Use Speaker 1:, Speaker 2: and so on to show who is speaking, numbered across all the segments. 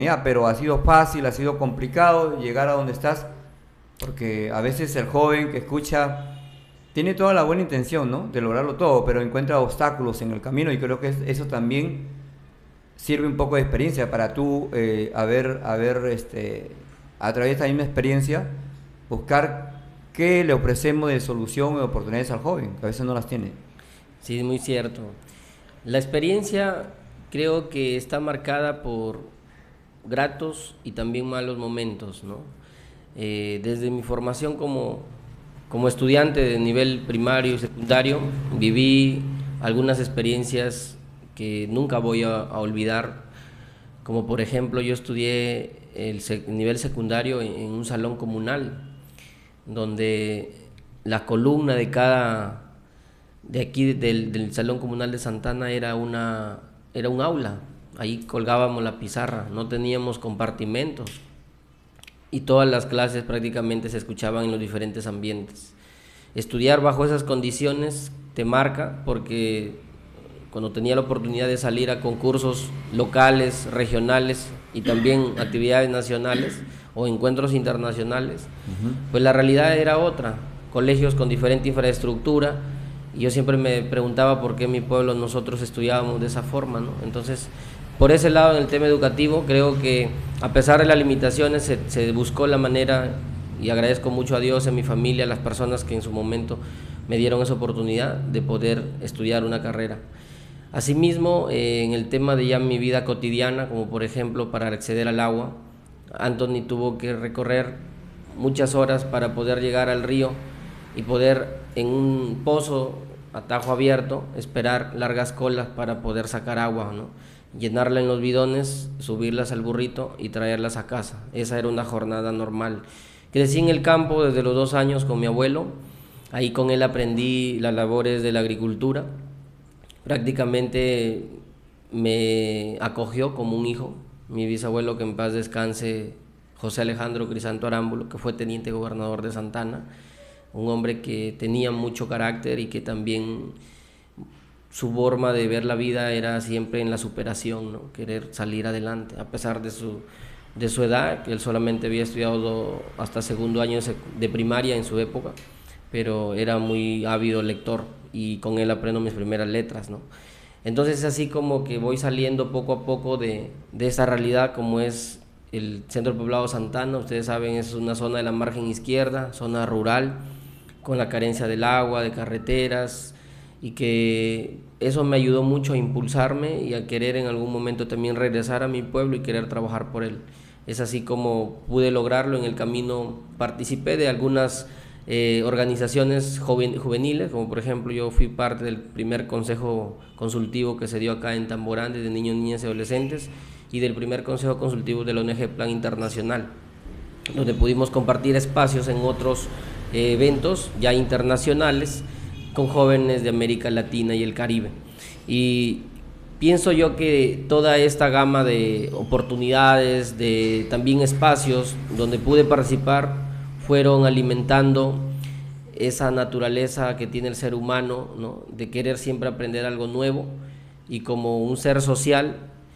Speaker 1: pero ha sido fácil, ha sido complicado llegar a donde estás, porque a veces el joven que escucha tiene toda la buena intención, ¿no? De lograrlo todo, pero encuentra obstáculos en el camino y creo que eso también sirve un poco de experiencia para tú a través de esta misma experiencia, buscar qué le ofrecemos de solución y oportunidades al joven, que a veces no las tiene.
Speaker 2: Sí, es muy cierto. La experiencia creo que está marcada por gratos y también malos momentos, ¿no? Desde mi formación como estudiante de nivel primario y secundario, viví algunas experiencias que nunca voy a olvidar, como por ejemplo yo estudié el nivel secundario en un salón comunal, donde la columna de aquí del Salón Comunal de Santana era un aula. Ahí colgábamos la pizarra, no teníamos compartimentos y todas las clases prácticamente se escuchaban en los diferentes ambientes. Estudiar bajo esas condiciones te marca, porque cuando tenía la oportunidad de salir a concursos locales, regionales y también actividades nacionales o encuentros internacionales, pues la realidad era otra, colegios con diferente infraestructura, y yo siempre me preguntaba por qué en mi pueblo nosotros estudiábamos de esa forma, ¿no? Entonces, por ese lado, en el tema educativo, creo que a pesar de las limitaciones se buscó la manera, y agradezco mucho a Dios, a mi familia, a las personas que en su momento me dieron esa oportunidad de poder estudiar una carrera. Asimismo, en el tema de ya mi vida cotidiana, como por ejemplo para acceder al agua, Anthony tuvo que recorrer muchas horas para poder llegar al río y poder en un pozo a tajo abierto esperar largas colas para poder sacar agua, ¿no? Llenarla en los bidones, subirlas al burrito y traerlas a casa. Esa era una jornada normal. Crecí en el campo desde los 2 años con mi abuelo. Ahí con él aprendí las labores de la agricultura. Prácticamente me acogió como un hijo. Mi bisabuelo, que en paz descanse, José Alejandro Crisanto Arámbulo, que fue teniente gobernador de Santana, un hombre que tenía mucho carácter y que también su forma de ver la vida era siempre en la superación, ¿no? Querer salir adelante, a pesar de su edad, que él solamente había estudiado hasta segundo año de primaria en su época, pero era muy ávido lector y con él aprendo mis primeras letras, ¿no? Entonces es así como que voy saliendo poco a poco de esa realidad como es el centro poblado Santana. Ustedes saben, es una zona de la margen izquierda, zona rural, con la carencia del agua, de carreteras, y que eso me ayudó mucho a impulsarme y a querer en algún momento también regresar a mi pueblo y querer trabajar por él. Es así como pude lograrlo. En el camino participé de algunas organizaciones juveniles, como por ejemplo yo fui parte del primer consejo consultivo que se dio acá en Tamborán de niños, niñas y adolescentes, y del primer consejo consultivo de la ONG Plan Internacional, donde pudimos compartir espacios en otros eventos ya internacionales con jóvenes de América Latina y el Caribe. Y pienso yo que toda esta gama de oportunidades, de también espacios donde pude participar, fueron alimentando esa naturaleza que tiene el ser humano, ¿no? De querer siempre aprender algo nuevo, y como un ser social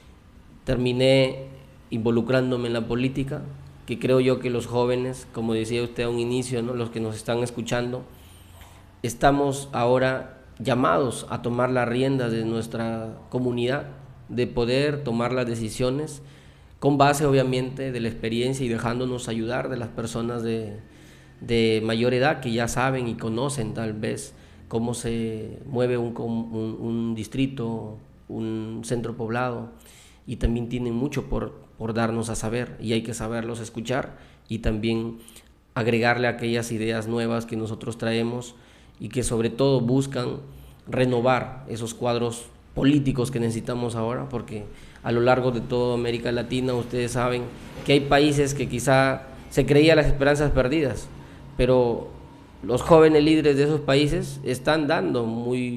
Speaker 2: terminé involucrándome en la política, que creo yo que los jóvenes, como decía usted a un inicio, ¿no? Los que nos están escuchando, estamos ahora llamados a tomar las riendas de nuestra comunidad, de poder tomar las decisiones con base obviamente de la experiencia y dejándonos ayudar de las personas de mayor edad que ya saben y conocen tal vez cómo se mueve un distrito, un centro poblado, y también tienen mucho por darnos a saber, y hay que saberlos escuchar y también agregarle aquellas ideas nuevas que nosotros traemos y que sobre todo buscan renovar esos cuadros políticos que necesitamos ahora, porque a lo largo de toda América Latina ustedes saben que hay países que quizá se creían las esperanzas perdidas, pero los jóvenes líderes de esos países están dando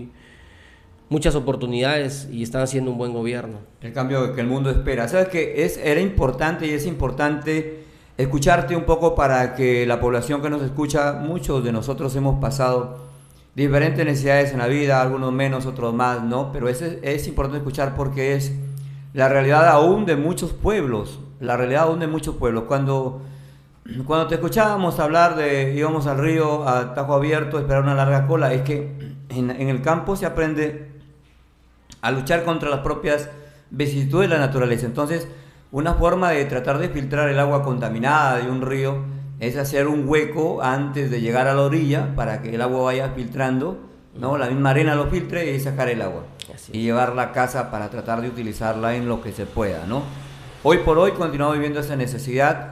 Speaker 2: muchas oportunidades y están haciendo un buen gobierno.
Speaker 1: El cambio que el mundo espera. ¿Sabes qué? Era importante y es importante escucharte un poco para que la población que nos escucha, muchos de nosotros hemos pasado diferentes necesidades en la vida, algunos menos, otros más, ¿no? Pero es importante escuchar porque es la realidad aún de muchos pueblos la realidad une muchos pueblos. Cuando te escuchábamos hablar de íbamos al río a tajo abierto, esperar una larga cola, es que en el campo se aprende a luchar contra las propias vicisitudes de la naturaleza. Entonces, una forma de tratar de filtrar el agua contaminada de un río es hacer un hueco antes de llegar a la orilla para que el agua vaya filtrando, ¿no? La misma arena lo filtre y sacar el agua. Y llevarla a casa para tratar de utilizarla en lo que se pueda, ¿no? Hoy por hoy continuamos viviendo esa necesidad.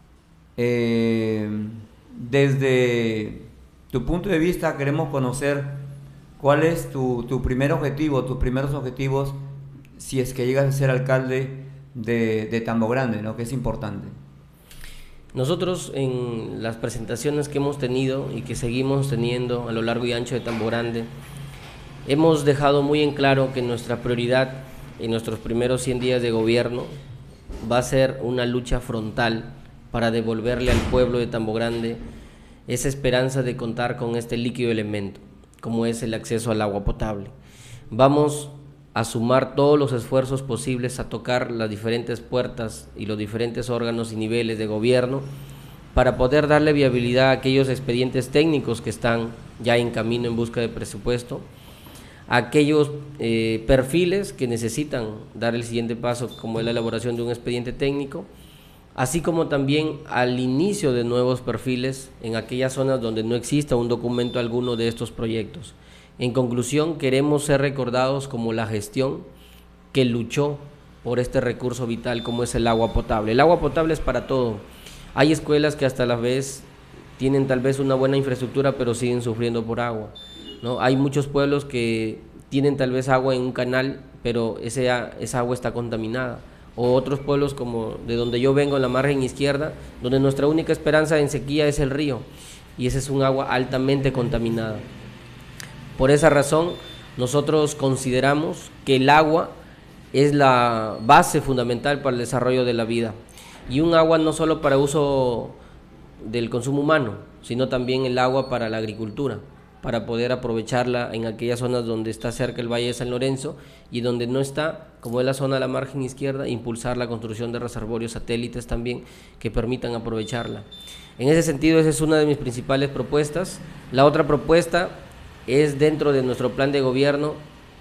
Speaker 1: Desde tu punto de vista queremos conocer cuál es tu primer objetivo, tus primeros objetivos si es que llegas a ser alcalde de Tambo Grande, ¿no? Que es importante.
Speaker 2: Nosotros en las presentaciones que hemos tenido y que seguimos teniendo a lo largo y ancho de Tambo Grande, hemos dejado muy en claro que nuestra prioridad en nuestros primeros 100 días de gobierno va a ser una lucha frontal para devolverle al pueblo de Tambo Grande esa esperanza de contar con este líquido elemento, como es el acceso al agua potable. Vamos a sumar todos los esfuerzos posibles a tocar las diferentes puertas y los diferentes órganos y niveles de gobierno para poder darle viabilidad a aquellos expedientes técnicos que están ya en camino en busca de presupuesto, a aquellos perfiles que necesitan dar el siguiente paso, como es la elaboración de un expediente técnico, así como también al inicio de nuevos perfiles en aquellas zonas donde no exista un documento alguno de estos proyectos. En conclusión, queremos ser recordados como la gestión que luchó por este recurso vital como es el agua potable. El agua potable es para todo. Hay escuelas que hasta la vez tienen tal vez una buena infraestructura pero siguen sufriendo por agua, ¿no? Hay muchos pueblos que tienen tal vez agua en un canal pero esa agua está contaminada. O otros pueblos como de donde yo vengo, en la margen izquierda, donde nuestra única esperanza en sequía es el río, y esa es un agua altamente contaminada. Por esa razón, nosotros consideramos que el agua es la base fundamental para el desarrollo de la vida, y un agua no solo para uso del consumo humano, sino también el agua para la agricultura, para poder aprovecharla en aquellas zonas donde está cerca el Valle de San Lorenzo y donde no está, como es la zona de la margen izquierda, impulsar la construcción de reservorios satélites también que permitan aprovecharla. En ese sentido, esa es una de mis principales propuestas. La otra propuesta es, dentro de nuestro plan de gobierno,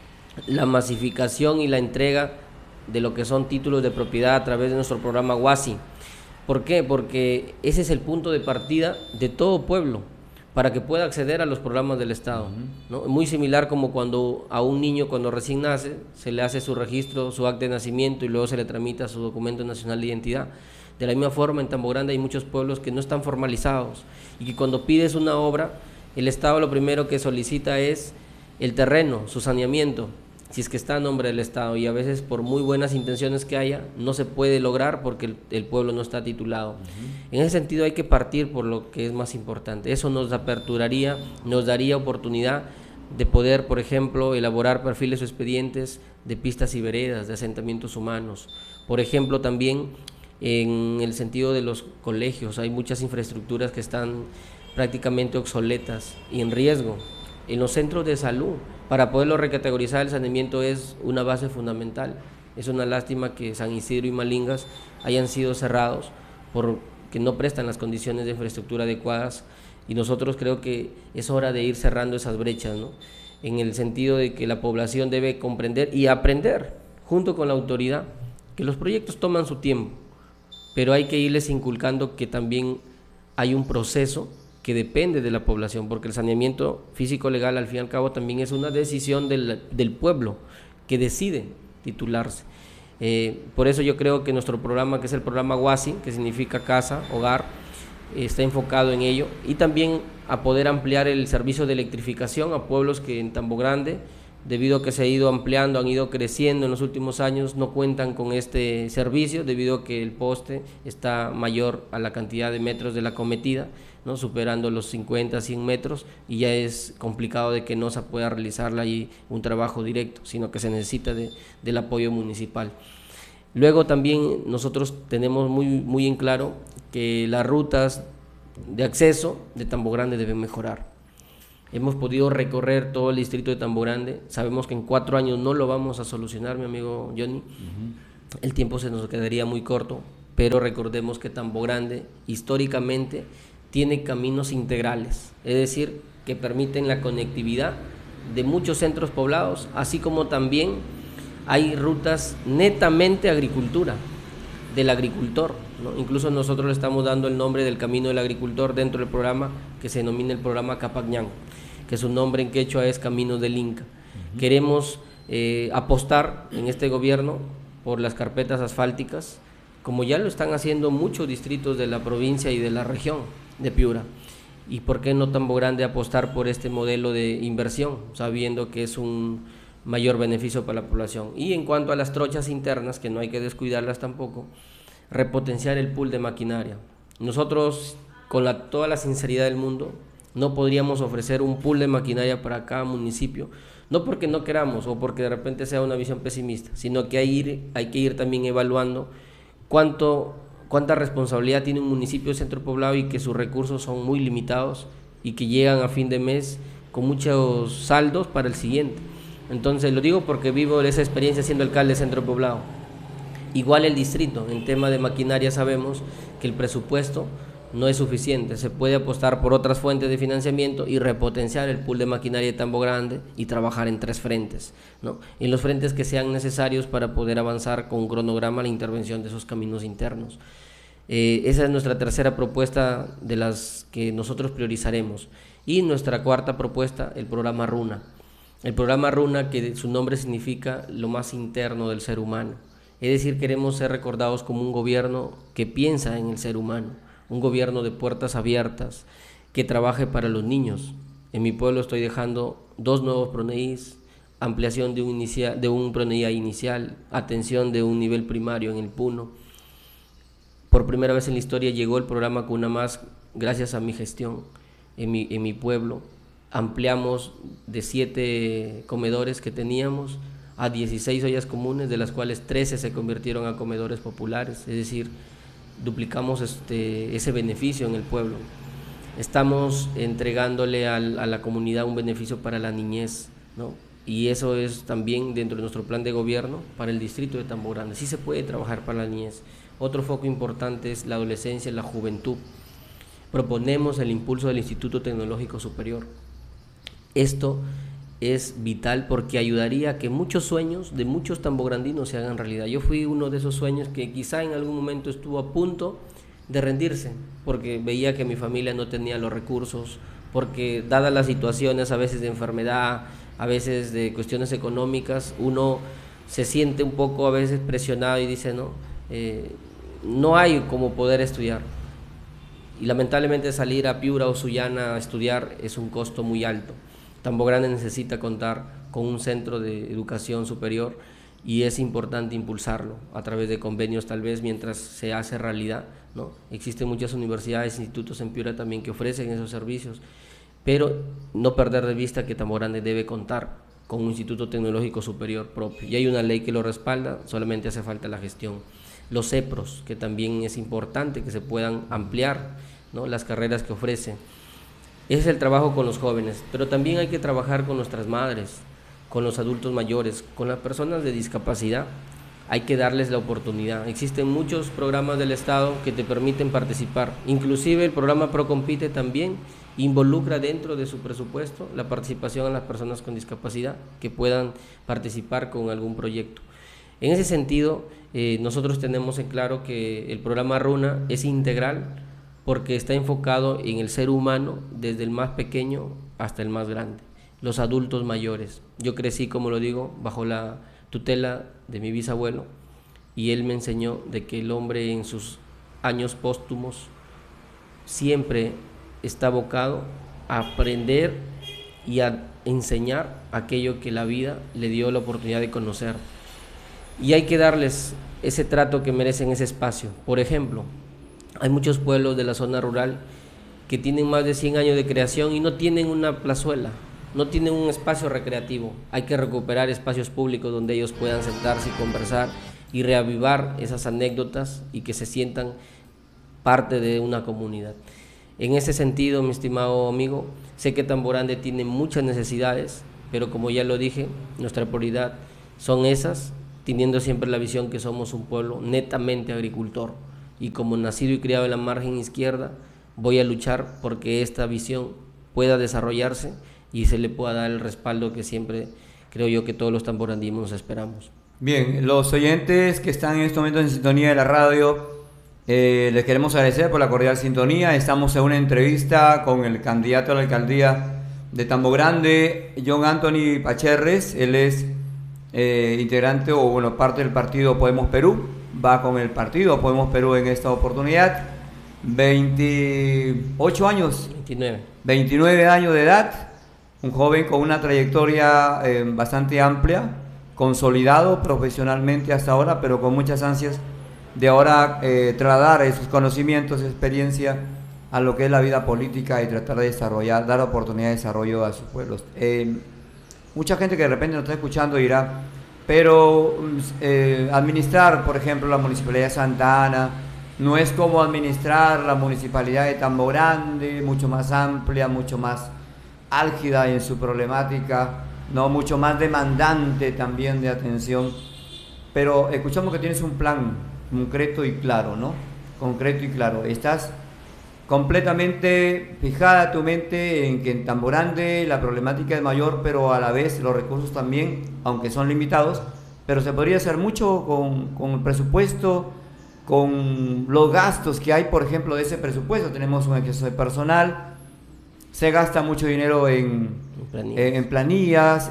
Speaker 2: la masificación y la entrega de lo que son títulos de propiedad a través de nuestro programa WASI. ¿Por qué? Porque ese es el punto de partida de todo pueblo para que pueda acceder a los programas del Estado, ¿no? Muy similar como cuando a un niño, cuando recién nace, se le hace su registro, su acta de nacimiento y luego se le tramita su documento nacional de identidad. De la misma forma, en Tambo Grande hay muchos pueblos que no están formalizados y que cuando pides una obra, el Estado lo primero que solicita es el terreno, su saneamiento, si es que está a nombre del Estado, y a veces por muy buenas intenciones que haya, no se puede lograr porque el pueblo no está titulado. En ese sentido hay que partir por lo que es más importante. Eso nos aperturaría, nos daría oportunidad de poder, por ejemplo, elaborar perfiles o expedientes de pistas y veredas, de asentamientos humanos. Por ejemplo, también en el sentido de los colegios, hay muchas infraestructuras que están prácticamente obsoletas y en riesgo. En los centros de salud, para poderlo recategorizar, el saneamiento es una base fundamental. Es una lástima que San Isidro y Malingas hayan sido cerrados porque no prestan las condiciones de infraestructura adecuadas, y nosotros creo que es hora de ir cerrando esas brechas, ¿no? En el sentido de que la población debe comprender y aprender, junto con la autoridad, que los proyectos toman su tiempo, pero hay que irles inculcando que también hay un proceso que depende de la población, porque el saneamiento físico-legal al fin y al cabo también es una decisión del pueblo que decide titularse. Por eso yo creo que nuestro programa, que es el programa WASI, que significa casa, hogar, está enfocado en ello, y también a poder ampliar el servicio de electrificación a pueblos que en Tambo Grande, debido a que se ha ido ampliando, han ido creciendo en los últimos años, no cuentan con este servicio debido a que el poste está mayor a la cantidad de metros de la acometida, ¿no? Superando los 50, 100 metros, y ya es complicado de que no se pueda realizar ahí un trabajo directo, sino que se necesita del apoyo municipal. Luego también nosotros tenemos muy en claro que las rutas de acceso de Tambo Grande deben mejorar. Hemos podido recorrer todo el distrito de Tambo Grande, sabemos que en 4 años no lo vamos a solucionar, mi amigo Johnny. El tiempo se nos quedaría muy corto, pero recordemos que Tambo Grande históricamente tiene caminos integrales, es decir, que permiten la conectividad de muchos centros poblados, así como también hay rutas netamente agricultura, del agricultor, ¿no? Incluso nosotros le estamos dando el nombre del camino del agricultor dentro del programa que se denomina el programa Capacñán, que su nombre en quechua es Camino del Inca. Queremos apostar en este gobierno por las carpetas asfálticas, como ya lo están haciendo muchos distritos de la provincia y de la región de Piura. ¿Y por qué no Tambo Grande apostar por este modelo de inversión, sabiendo que es un mayor beneficio para la población? Y en cuanto a las trochas internas, que no hay que descuidarlas tampoco, repotenciar el pool de maquinaria. Nosotros, con toda la sinceridad del mundo, no podríamos ofrecer un pool de maquinaria para cada municipio, no porque no queramos o porque de repente sea una visión pesimista, sino que hay que ir también evaluando cuánta responsabilidad tiene un municipio centro poblado y que sus recursos son muy limitados y que llegan a fin de mes con muchos saldos para el siguiente. Entonces lo digo porque vivo esa experiencia siendo alcalde de centro poblado. Igual el distrito, en tema de maquinaria sabemos que el presupuesto no es suficiente, se puede apostar por otras fuentes de financiamiento y repotenciar el pool de maquinaria de Tambo Grande y trabajar en 3 frentes, ¿no? En los frentes que sean necesarios para poder avanzar con un cronograma la intervención de esos caminos internos. Esa es nuestra tercera propuesta de las que nosotros priorizaremos. Y nuestra cuarta propuesta, el programa Runa. El programa Runa, que su nombre significa lo más interno del ser humano. Es decir, queremos ser recordados como un gobierno que piensa en el ser humano, un gobierno de puertas abiertas, que trabaje para los niños. En mi pueblo estoy dejando 2 nuevos PRONEIs, ampliación de un PRONEI inicial, atención de un nivel primario en el Puno. Por primera vez en la historia llegó el programa Cuna Más gracias a mi gestión en mi pueblo. Ampliamos de 7 comedores que teníamos a 16 ollas comunes, de las cuales 13 se convirtieron a comedores populares, es decir, duplicamos ese beneficio en el pueblo. Estamos entregándole a la comunidad un beneficio para la niñez, ¿no? Y eso es también dentro de nuestro plan de gobierno para el distrito de Tambo Grande. Sí se puede trabajar para la niñez. Otro foco importante es la adolescencia y la juventud. Proponemos el impulso del Instituto Tecnológico Superior. Esto es vital porque ayudaría a que muchos sueños de muchos tambograndinos se hagan realidad. Yo fui uno de esos sueños que quizá en algún momento estuvo a punto de rendirse, porque veía que mi familia no tenía los recursos, porque dadas las situaciones a veces de enfermedad, a veces de cuestiones económicas, uno se siente un poco a veces presionado y dice, no hay como poder estudiar. Y lamentablemente salir a Piura o Sullana a estudiar es un costo muy alto. Tambo Grande necesita contar con un centro de educación superior y es importante impulsarlo a través de convenios, tal vez mientras se hace realidad, ¿no? Existen muchas universidades, institutos en Piura también que ofrecen esos servicios, pero no perder de vista que Tambo Grande debe contar con un instituto tecnológico superior propio. Y hay una ley que lo respalda, solamente hace falta la gestión. Los CEPROS, que también es importante que se puedan ampliar, ¿no?, las carreras que ofrecen. Ese es el trabajo con los jóvenes, pero también hay que trabajar con nuestras madres, con los adultos mayores, con las personas de discapacidad. Hay que darles la oportunidad. Existen muchos programas del Estado que te permiten participar, inclusive el programa Procompite también involucra dentro de su presupuesto la participación a las personas con discapacidad que puedan participar con algún proyecto. En ese sentido, nosotros tenemos en claro que el programa Runa es integral porque está enfocado en el ser humano desde el más pequeño hasta el más grande, los adultos mayores. Yo crecí, como lo digo, bajo la tutela de mi bisabuelo y él me enseñó de que el hombre en sus años póstumos siempre está abocado a aprender y a enseñar aquello que la vida le dio la oportunidad de conocer. Y hay que darles ese trato que merecen ese espacio. Por ejemplo, hay muchos pueblos de la zona rural que tienen más de 100 años de creación y no tienen una plazuela, no tienen un espacio recreativo. Hay que recuperar espacios públicos donde ellos puedan sentarse y conversar y reavivar esas anécdotas y que se sientan parte de una comunidad. En ese sentido, mi estimado amigo, sé que Tambo Grande tiene muchas necesidades, pero como ya lo dije, nuestra prioridad son esas, teniendo siempre la visión que somos un pueblo netamente agricultor. y como nacido y criado en la margen izquierda, voy a luchar porque esta visión pueda desarrollarse y se le pueda dar el respaldo que siempre creo yo que todos los tamborandinos esperamos.
Speaker 1: Bien, los oyentes que están en este momento en sintonía de la radio, les queremos agradecer por la cordial sintonía. Estamos en una entrevista con el candidato a la alcaldía de Tambo Grande, John Anthony Pacherres. Él es integrante o bueno, parte del partido Podemos Perú. Va con el partido Podemos Perú en esta oportunidad. 28 años. 29 años de edad. Un joven con una trayectoria bastante amplia, consolidado profesionalmente hasta ahora, pero con muchas ansias de ahora trasladar esos conocimientos, experiencia a lo que es la vida política y tratar de desarrollar, dar oportunidad de desarrollo a sus pueblos. Mucha gente que de repente nos está escuchando dirá, pero administrar, por ejemplo, la Municipalidad de Santa Ana no es como administrar la Municipalidad de Tambo Grande, mucho más amplia, mucho más álgida en su problemática, no, mucho más demandante también de atención, pero escuchamos que tienes un plan concreto y claro, ¿no? Concreto y claro. Estás completamente fijada tu mente en que en Tambo Grande la problemática es mayor, pero a la vez los recursos también, aunque son limitados, pero se podría hacer mucho con el presupuesto, con los gastos que hay, por ejemplo, de ese presupuesto. Tenemos un exceso de personal, se gasta mucho dinero en planillas,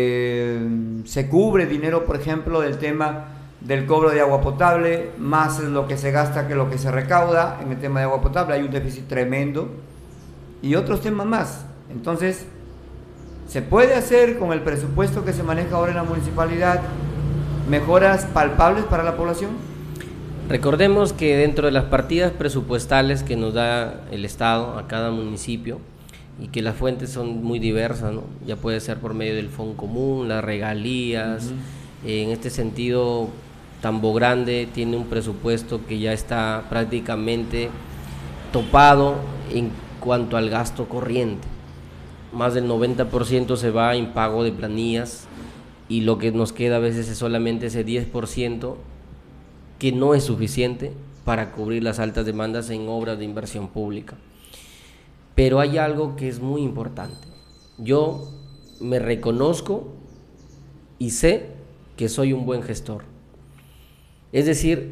Speaker 1: se cubre dinero, por ejemplo, del tema del cobro de agua potable, más lo que se gasta que lo que se recauda en el tema de agua potable. Hay un déficit tremendo y otros temas más. Entonces, ¿se puede hacer con el presupuesto que se maneja ahora en la municipalidad mejoras palpables para la población?
Speaker 2: Recordemos que dentro de las partidas presupuestales que nos da el Estado a cada municipio, y que las fuentes son muy diversas, ¿no? Ya puede ser por medio del Fondo Común, las regalías. En este sentido, Tambo Grande tiene un presupuesto que ya está prácticamente topado en cuanto al gasto corriente. Más del 90% se va en pago de planillas y lo que nos queda a veces es solamente ese 10% que no es suficiente para cubrir las altas demandas en obras de inversión pública. Pero hay algo que es muy importante. Yo me reconozco y sé que soy un buen gestor. Es decir,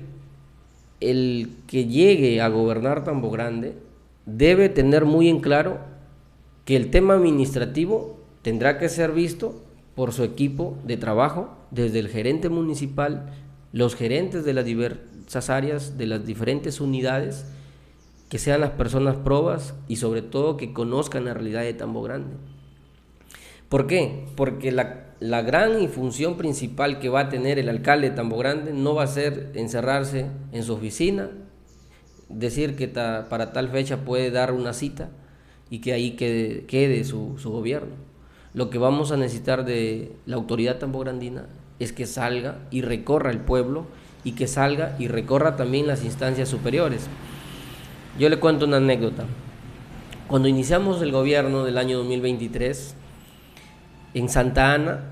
Speaker 2: el que llegue a gobernar Tambo Grande debe tener muy en claro que el tema administrativo tendrá que ser visto por su equipo de trabajo, desde el gerente municipal, los gerentes de las diversas áreas, de las diferentes unidades, que sean las personas probas y sobre todo que conozcan la realidad de Tambo Grande. ¿Por qué? Porque la gran y función principal que va a tener el alcalde de Tambo Grande no va a ser encerrarse en su oficina, decir que para tal fecha puede dar una cita y que ahí quede su gobierno. Lo que vamos a necesitar de la autoridad tambograndina es que salga y recorra el pueblo y que salga y recorra también las instancias superiores. Yo le cuento una anécdota. Cuando iniciamos el gobierno del año 2023, en Santa Ana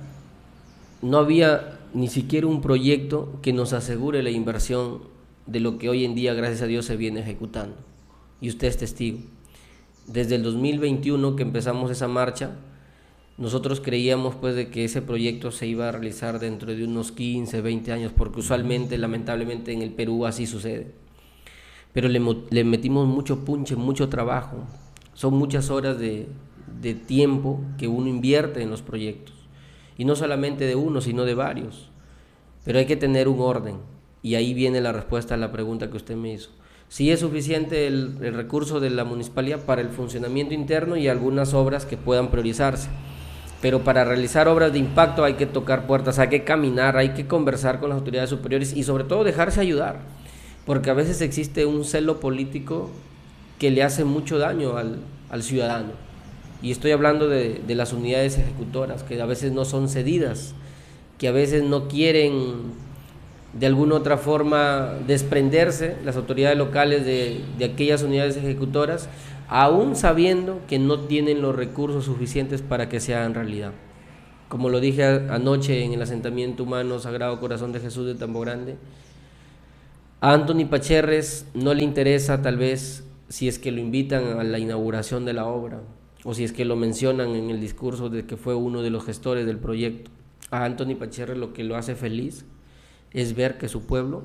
Speaker 2: no había ni siquiera un proyecto que nos asegure la inversión de lo que hoy en día, gracias a Dios, se viene ejecutando. Y usted es testigo. Desde el 2021 que empezamos esa marcha, nosotros creíamos pues de que ese proyecto se iba a realizar dentro de unos 15, 20 años, porque usualmente, lamentablemente, en el Perú así sucede. Pero le metimos mucho punche, mucho trabajo. Son muchas horas de tiempo que uno invierte en los proyectos. Y no solamente de uno, sino de varios. Pero hay que tener un orden. Y ahí viene la respuesta a la pregunta que usted me hizo. Sí es suficiente el recurso de la municipalidad para el funcionamiento interno y algunas obras que puedan priorizarse. Pero para realizar obras de impacto hay que tocar puertas, hay que caminar, hay que conversar con las autoridades superiores y sobre todo dejarse ayudar. Porque a veces existe un celo político que le hace mucho daño al ciudadano. Y estoy hablando de las unidades ejecutoras, que a veces no son cedidas, que a veces no quieren de alguna otra forma desprenderse las autoridades locales de aquellas unidades ejecutoras, aún sabiendo que no tienen los recursos suficientes para que se hagan realidad. Como lo dije anoche en el asentamiento humano Sagrado Corazón de Jesús de Tambo Grande, A Anthony Pacherres no le interesa tal vez si es que lo invitan a la inauguración de la obra o si es que lo mencionan en el discurso de que fue uno de los gestores del proyecto. A Anthony Pacherres lo que lo hace feliz es ver que su pueblo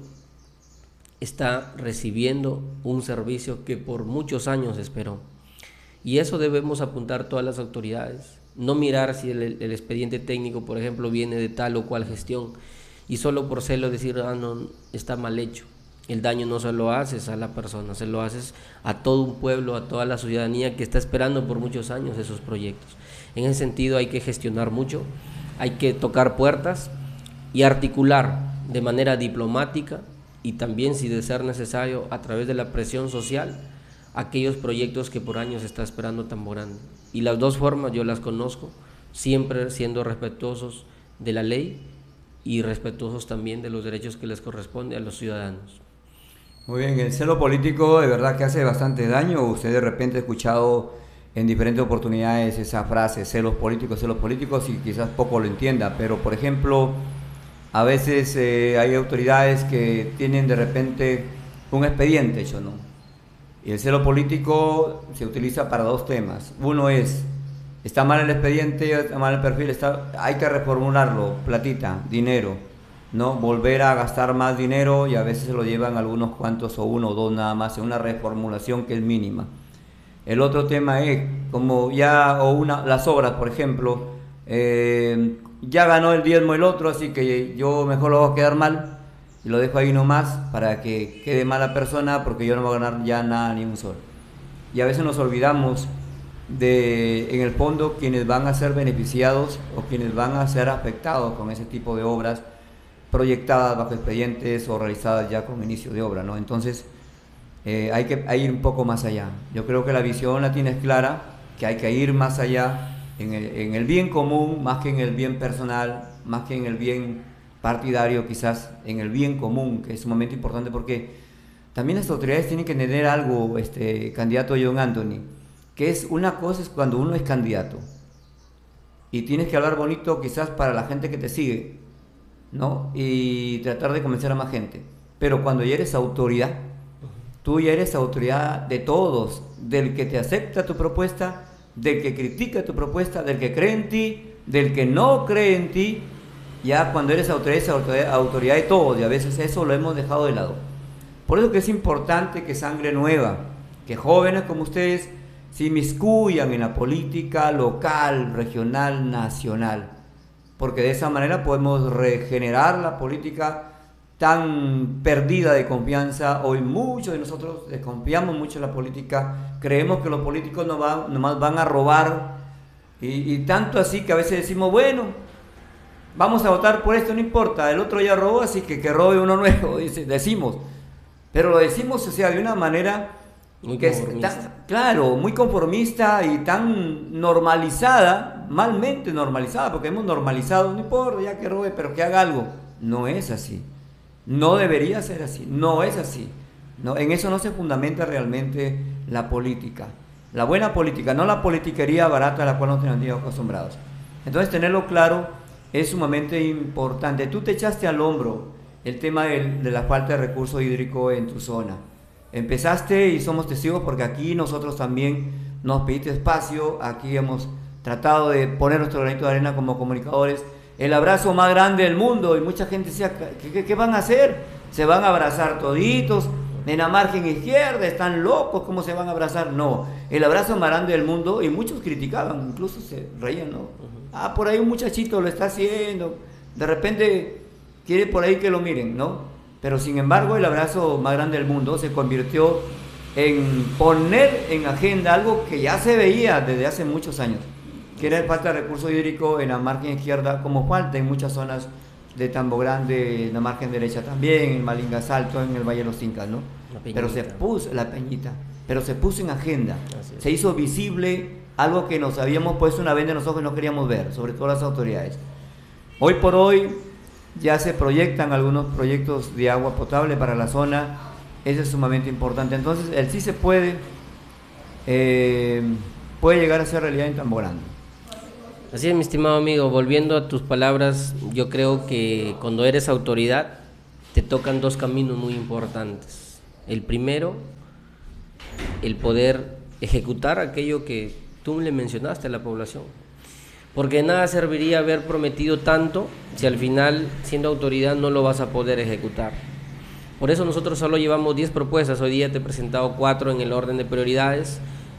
Speaker 2: está recibiendo un servicio que por muchos años esperó. Y eso debemos apuntar todas las autoridades. No mirar si el expediente técnico, por ejemplo, viene de tal o cual gestión y solo por celo decir, no, está mal hecho. El daño no se lo haces a la persona, se lo haces a todo un pueblo, a toda la ciudadanía que está esperando por muchos años esos proyectos. En ese sentido hay que gestionar mucho, hay que tocar puertas y articular de manera diplomática y también, si de ser necesario, a través de la presión social, aquellos proyectos que por años está esperando Tamborandi. Y las dos formas yo las conozco, siempre siendo respetuosos de la ley y respetuosos también de los derechos que les corresponde a los ciudadanos.
Speaker 1: Muy bien, el celo político de verdad que hace bastante daño. Usted de repente ha escuchado en diferentes oportunidades esa frase, celos políticos, y quizás poco lo entienda, pero por ejemplo, a veces hay autoridades que tienen de repente un expediente hecho, ¿no? Y el celo político se utiliza para dos temas. Uno es, está mal el expediente, está mal el perfil, hay que reformularlo, platita, dinero, ¿no? Volver a gastar más dinero y a veces se lo llevan algunos cuantos o uno o dos nada más en una reformulación que es mínima. El otro tema es, como ya, las obras, por ejemplo, ya ganó el diezmo el otro, así que yo mejor lo voy a quedar mal. Y lo dejo ahí nomás para que quede mala persona porque yo no voy a ganar ya nada ni un sol. Y a veces nos olvidamos de, en el fondo, quienes van a ser beneficiados o quienes van a ser afectados con ese tipo de obras proyectadas bajo expedientes o realizadas ya con inicio de obra, ¿no? Entonces hay que ir un poco más allá. Yo creo que la visión la tienes clara, que hay que ir más allá en el bien común, más que en el bien personal, más que en el bien partidario, quizás en el bien común, que es sumamente importante, porque también las autoridades tienen que entender algo, candidato John Anthony, que es una cosa es cuando uno es candidato y tienes que hablar bonito quizás para la gente que te sigue, ¿no? Y tratar de convencer a más gente, pero cuando ya eres autoridad, tú ya eres autoridad de todos, del que te acepta tu propuesta, del que critica tu propuesta, del que cree en ti, del que no cree en ti. Ya cuando eres autoridad de todos, y a veces eso lo hemos dejado de lado. Por eso que es importante que sangre nueva, que jóvenes como ustedes se inmiscuyan en la política local, regional, nacional, porque de esa manera podemos regenerar la política tan perdida de confianza. Hoy muchos de nosotros desconfiamos mucho en la política, creemos que los políticos nomás van a robar, y tanto así que a veces decimos, bueno, vamos a votar por esto, no importa, el otro ya robó, así que robe uno nuevo, decimos. Pero lo decimos, o sea, de una manera
Speaker 2: Muy
Speaker 1: que es claro, muy conformista y tan normalizada, malmente normalizada, porque hemos normalizado, no importa, ya que robe, pero que haga algo. No es así. No debería ser así, no es así. No, en eso no se fundamenta realmente la política. La buena política, no la politiquería barata a la cual nos tenemos acostumbrados. Entonces, tenerlo claro es sumamente importante. Tú te echaste al hombro el tema de la falta de recurso hídrico en tu zona. Empezaste y somos testigos porque aquí nosotros también nos pediste espacio, aquí hemos tratado de poner nuestro granito de arena como comunicadores. El abrazo más grande del mundo, y mucha gente decía, ¿qué van a hacer? ¿Se van a abrazar toditos? En la margen izquierda, ¿están locos? ¿Cómo se van a abrazar? No, el abrazo más grande del mundo, y muchos criticaban, incluso se reían, ¿no? Por ahí un muchachito lo está haciendo, de repente quiere por ahí que lo miren, ¿no? Pero sin embargo el abrazo más grande del mundo se convirtió en poner en agenda algo que ya se veía desde hace muchos años, que era la falta de recurso hídrico en la margen izquierda, como falta en muchas zonas de Tambo Grande, en la margen derecha también, en Malingasalto, en el Valle de los Incas, ¿no? Pero se puso, la Peñita, pero se puso en agenda, se hizo visible algo que nos habíamos puesto una venda en los ojos y no queríamos ver, sobre todo las autoridades. Hoy por hoy ya se proyectan algunos proyectos de agua potable para la zona, eso es sumamente importante. Entonces el sí se puede llegar a ser realidad en Tambo Grande.
Speaker 2: Así es, mi estimado amigo, volviendo a tus palabras, yo creo que cuando eres autoridad te tocan dos caminos muy importantes. El primero, el poder ejecutar aquello que tú le mencionaste a la población. Porque de nada serviría haber prometido tanto si al final, siendo autoridad, no lo vas a poder ejecutar. Por eso nosotros solo llevamos 10 propuestas. Hoy día te he presentado 4 en el orden de prioridades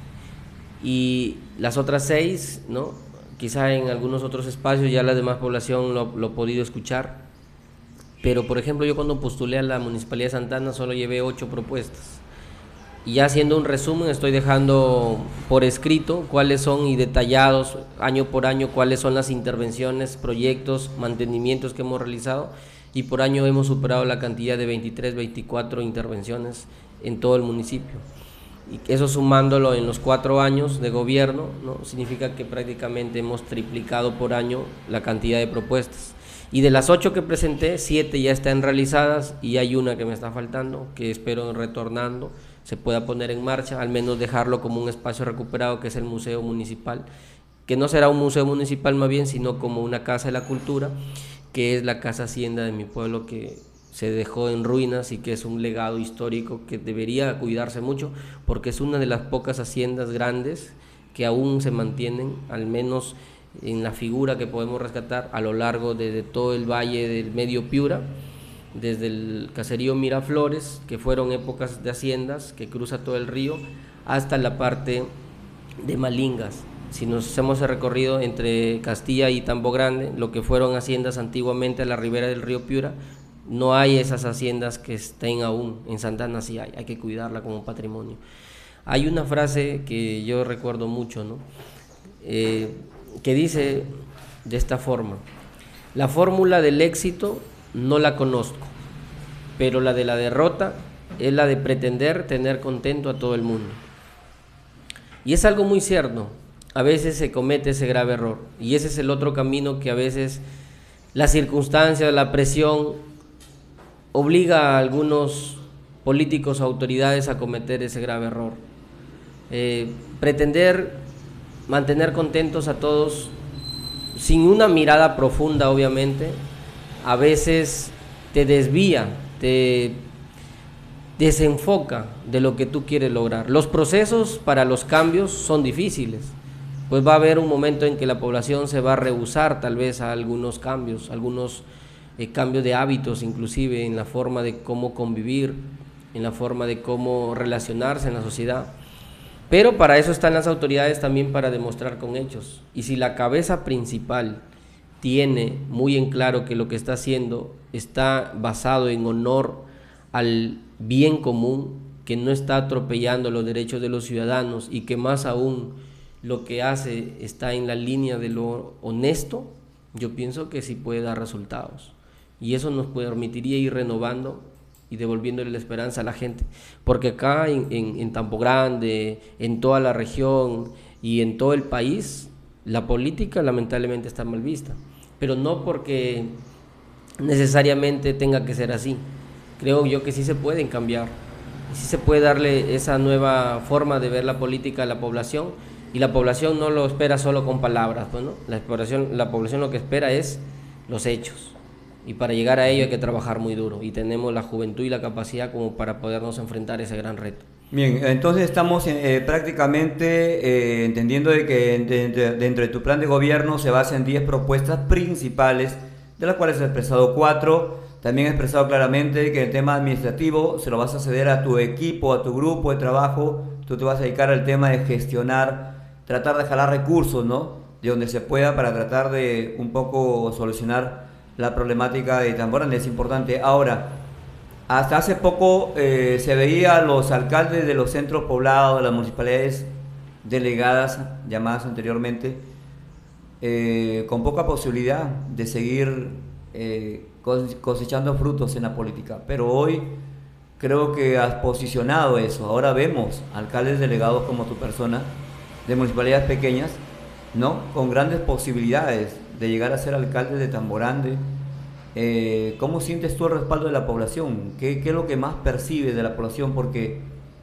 Speaker 2: y las otras 6, ¿no? Quizá en algunos otros espacios ya la demás población lo ha podido escuchar. Pero, por ejemplo, yo cuando postulé a la Municipalidad de Santa Ana solo llevé 8 propuestas. Y ya haciendo un resumen, estoy dejando por escrito cuáles son y detallados año por año cuáles son las intervenciones, proyectos, mantenimientos que hemos realizado, y por año hemos superado la cantidad de 23, 24 intervenciones en todo el municipio. Y eso sumándolo en los 4 años de gobierno, ¿no? Significa que prácticamente hemos triplicado por año la cantidad de propuestas. Y de las 8 que presenté, 7 ya están realizadas y hay una que me está faltando, que espero retornando se pueda poner en marcha, al menos dejarlo como un espacio recuperado, que es el Museo Municipal, que no será un museo municipal más bien, sino como una casa de la cultura, que es la casa hacienda de mi pueblo, que se dejó en ruinas y que es un legado histórico que debería cuidarse mucho, porque es una de las pocas haciendas grandes que aún se mantienen, al menos en la figura que podemos rescatar a lo largo de todo el valle del Medio Piura, desde el caserío Miraflores, que fueron épocas de haciendas, que cruza todo el río, hasta la parte de Malingas. Si nos hacemos el recorrido entre Castilla y Tambo Grande, lo que fueron haciendas antiguamente a la ribera del río Piura, no hay esas haciendas que estén aún. En Santa Ana sí hay que cuidarla como patrimonio. Hay una frase que yo recuerdo mucho, ¿no? Que dice de esta forma: la fórmula del éxito no la conozco, pero la de la derrota es la de pretender tener contento a todo el mundo. Y es algo muy cierto, a veces se comete ese grave error, y ese es el otro camino que a veces las circunstancias, la presión, obliga a algunos políticos o autoridades a cometer ese grave error. Pretender mantener contentos a todos sin una mirada profunda, obviamente, a veces te desvía, te desenfoca de lo que tú quieres lograr. Los procesos para los cambios son difíciles, pues va a haber un momento en que la población se va a rehusar tal vez a algunos cambios, cambios de hábitos, inclusive en la forma de cómo convivir, en la forma de cómo relacionarse en la sociedad. Pero para eso están las autoridades también, para demostrar con hechos. Y si la cabeza principal tiene muy en claro que lo que está haciendo está basado en honor al bien común, que no está atropellando los derechos de los ciudadanos y que más aún lo que hace está en la línea de lo honesto, yo pienso que sí puede dar resultados. Y eso nos permitiría ir renovando y devolviéndole la esperanza a la gente, porque acá en Tambo Grande, en toda la región y en todo el país, la política lamentablemente está mal vista, pero no porque necesariamente tenga que ser así. Creo yo que sí se pueden cambiar, sí se puede darle esa nueva forma de ver la política a la población, y la población no lo espera solo con palabras, pues, ¿no? La población lo que espera es los hechos. Y para llegar a ello hay que trabajar muy duro, y tenemos la juventud y la capacidad como para podernos enfrentar a ese gran reto.
Speaker 1: Bien, entonces estamos prácticamente entendiendo de que dentro de tu plan de gobierno se basa en 10 propuestas principales, de las cuales has expresado 4. También has expresado claramente que el tema administrativo se lo vas a ceder a tu equipo, a tu grupo de trabajo. Tú te vas a dedicar al tema de gestionar, tratar de jalar recursos, ¿no?, de donde se pueda, para tratar de un poco solucionar la problemática de Tambo Grande. Es importante. Ahora, hasta hace poco se veía a los alcaldes de los centros poblados, de las municipalidades delegadas, llamadas anteriormente, con poca posibilidad de seguir cosechando frutos en la política. Pero hoy creo que has posicionado eso. Ahora vemos alcaldes delegados como tu persona, de municipalidades pequeñas, ¿no?, con grandes posibilidades de llegar a ser alcalde de Tambo Grande. ¿Cómo sientes tú el respaldo de la población? ¿Qué es lo que más percibes de la población? Porque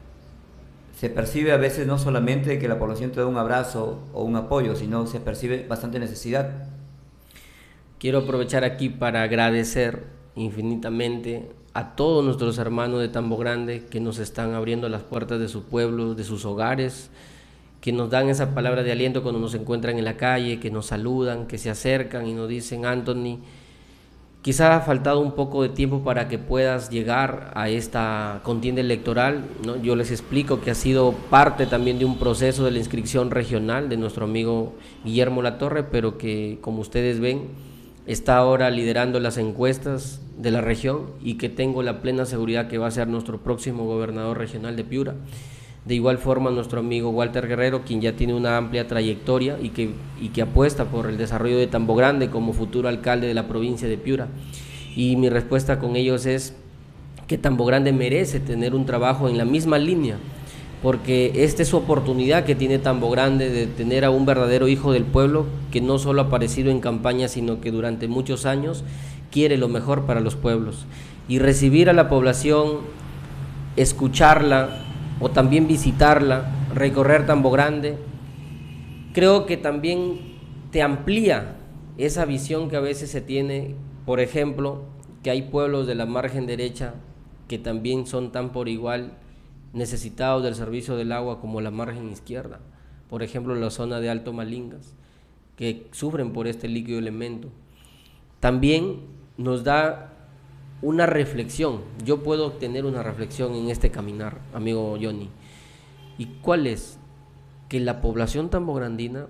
Speaker 1: se percibe a veces no solamente que la población te da un abrazo o un apoyo, sino se percibe bastante necesidad.
Speaker 2: Quiero aprovechar aquí para agradecer infinitamente a todos nuestros hermanos de Tambo Grande que nos están abriendo las puertas de su pueblo, de sus hogares, que nos dan esa palabra de aliento cuando nos encuentran en la calle, que nos saludan, que se acercan y nos dicen: Anthony, quizá ha faltado un poco de tiempo para que puedas llegar a esta contienda electoral, ¿no? Yo les explico que ha sido parte también de un proceso de la inscripción regional de nuestro amigo Guillermo Latorre, pero que, como ustedes ven, está ahora liderando las encuestas de la región y que tengo la plena seguridad que va a ser nuestro próximo gobernador regional de Piura. De igual forma, nuestro amigo Walter Guerrero, quien ya tiene una amplia trayectoria y que apuesta por el desarrollo de Tambo Grande como futuro alcalde de la provincia de Piura. Y mi respuesta con ellos es que Tambo Grande merece tener un trabajo en la misma línea, porque esta es su oportunidad que tiene Tambo Grande de tener a un verdadero hijo del pueblo que no solo ha aparecido en campaña, sino que durante muchos años quiere lo mejor para los pueblos. Y recibir a la población, escucharla, o también visitarla, recorrer Tambo Grande, creo que también te amplía esa visión que a veces se tiene, por ejemplo, que hay pueblos de la margen derecha que también son tan por igual necesitados del servicio del agua como la margen izquierda, por ejemplo la zona de Alto Malingas, que sufren por este líquido elemento. También nos da una reflexión. Yo puedo tener una reflexión en este caminar, amigo Johnny. ¿Y cuál es? Que la población tambograndina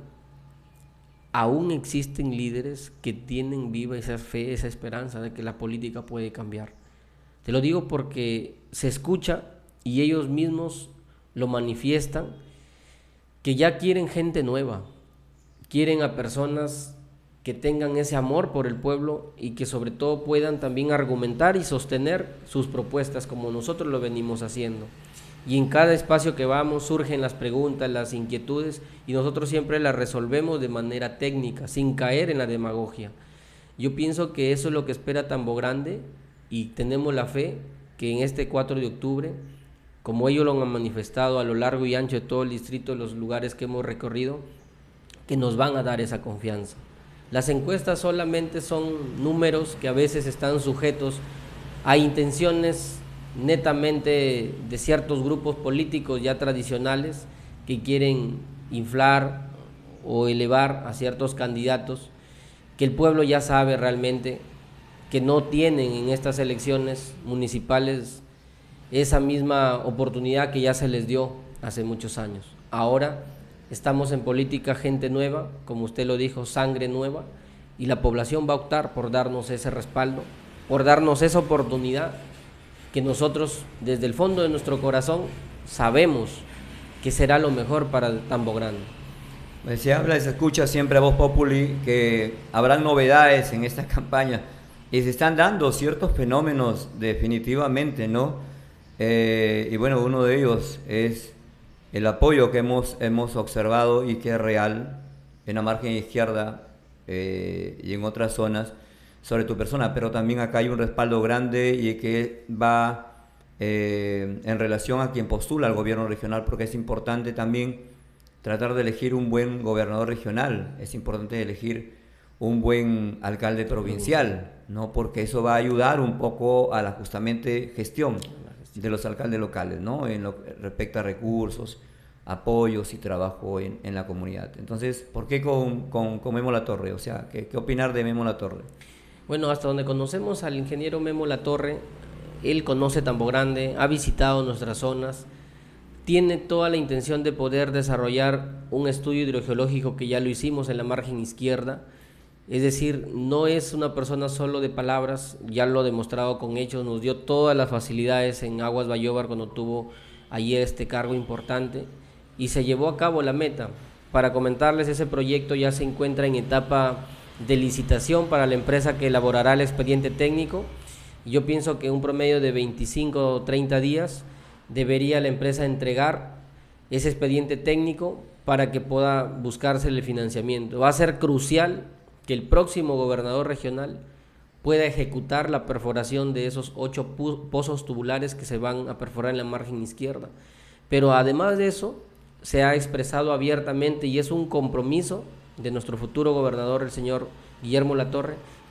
Speaker 2: aún existen líderes que tienen viva esa fe, esa esperanza de que la política puede cambiar. Te lo digo porque se escucha y ellos mismos lo manifiestan, que ya quieren gente nueva, quieren a personas que tengan ese amor por el pueblo y que sobre todo puedan también argumentar y sostener sus propuestas como nosotros lo venimos haciendo. Y en cada espacio que vamos surgen las preguntas, las inquietudes, y nosotros siempre las resolvemos de manera técnica, sin caer en la demagogia. Yo pienso que eso es lo que espera Tambo Grande, y tenemos la fe que en este 4 de octubre, como ellos lo han manifestado a lo largo y ancho de todo el distrito, los lugares que hemos recorrido, que nos van a dar esa confianza. Las encuestas solamente son números que a veces están sujetos a intenciones netamente de ciertos grupos políticos ya tradicionales que quieren inflar o elevar a ciertos candidatos que el pueblo ya sabe realmente que no tienen en estas elecciones municipales esa misma oportunidad que ya se les dio hace muchos años. Ahora estamos en política gente nueva, como usted lo dijo, sangre nueva, y la población va a optar por darnos ese respaldo, por darnos esa oportunidad que nosotros desde el fondo de nuestro corazón sabemos que será lo mejor para Tambo Grande.
Speaker 1: Se habla y se escucha siempre a Voz Populi que habrán novedades en esta campaña y se están dando ciertos fenómenos definitivamente, ¿no? Y bueno, uno de ellos es el apoyo que hemos observado y que es real en la margen izquierda y en otras zonas sobre tu persona, pero también acá hay un respaldo grande y que va en relación a quien postula al gobierno regional, porque es importante también tratar de elegir un buen gobernador regional, es importante elegir un buen alcalde provincial, ¿no? Porque eso va a ayudar un poco a la justamente gestión de los alcaldes locales, ¿no? En lo que respecta a recursos, apoyos y trabajo en la comunidad. Entonces, ¿por qué con Memo Latorre? O sea, ¿qué opinar de Memo Latorre?
Speaker 2: Bueno, hasta donde conocemos al ingeniero Memo Latorre, él conoce Tambo Grande, ha visitado nuestras zonas, tiene toda la intención de poder desarrollar un estudio hidrogeológico que ya lo hicimos en la margen izquierda. Es decir, no es una persona solo de palabras, ya lo ha demostrado con hechos, nos dio todas las facilidades en Aguas Bayóvar cuando tuvo ayer este cargo importante y se llevó a cabo la meta. Para comentarles, ese proyecto ya se encuentra en etapa de licitación para la empresa que elaborará el expediente técnico. Yo pienso que un promedio de 25 o 30 días debería la empresa entregar ese expediente técnico para que pueda buscarse el financiamiento. Va a ser crucial que el próximo gobernador regional pueda ejecutar la perforación de esos 8 pozos tubulares que se van a perforar en la margen izquierda. Pero además de eso, se ha expresado abiertamente y es un compromiso de nuestro futuro gobernador, el señor Guillermo Latorre,